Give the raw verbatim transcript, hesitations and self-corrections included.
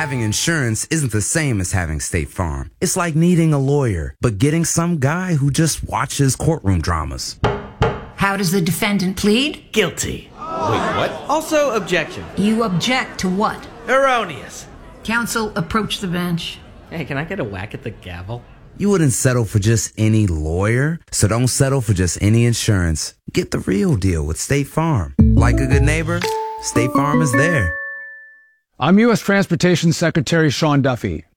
Having insurance isn't the same as having State Farm. It's like needing a lawyer, but getting some guy who just watches courtroom dramas. How does the defendant plead? Guilty. Wait, what? Also, objection. You object to what? Erroneous. Counsel, approach the bench. Hey, can I get a whack at the gavel? You wouldn't settle for just any lawyer, so don't settle for just any insurance. Get the real deal with State Farm. Like a good neighbor, State Farm is there. I'm U S Transportation Secretary Sean Duffy.